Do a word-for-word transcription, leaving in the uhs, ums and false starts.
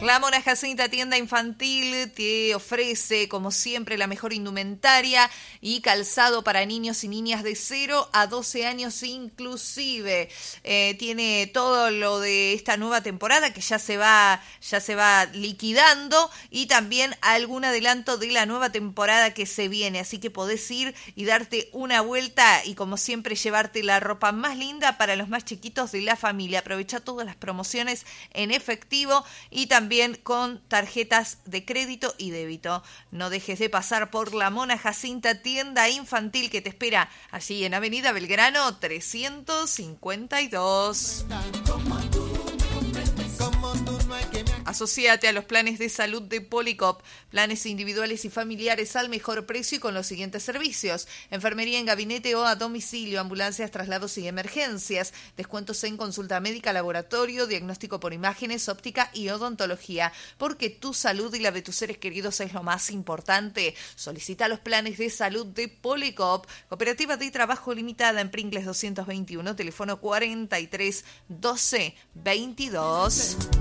La Mona Jacinta Tienda Infantil te ofrece, como siempre, la mejor indumentaria y calzado para niños y niñas de cero a doce años inclusive. Eh, tiene todo lo de esta nueva temporada que ya se va, ya se va liquidando y también algún adelanto de la nueva temporada que se viene. Así que podés ir y darte una vuelta y, como siempre, llevarte la ropa más linda para los más chiquitos de la familia. Aprovecha todas las promociones en efectivo y también con tarjetas de crédito y débito. No dejes de pasar por la Mona Jacinta Tienda Infantil que te espera allí en Avenida Belgrano trescientos cincuenta y dos. Asociate a los planes de salud de Policop, planes individuales y familiares al mejor precio y con los siguientes servicios: enfermería en gabinete o a domicilio, ambulancias, traslados y emergencias, descuentos en consulta médica, laboratorio, diagnóstico por imágenes, óptica y odontología. Porque tu salud y la de tus seres queridos es lo más importante. Solicita los planes de salud de Policop, Cooperativa de Trabajo Limitada en Pringles doscientos veintiuno, teléfono cuarenta y tres doce veintidós.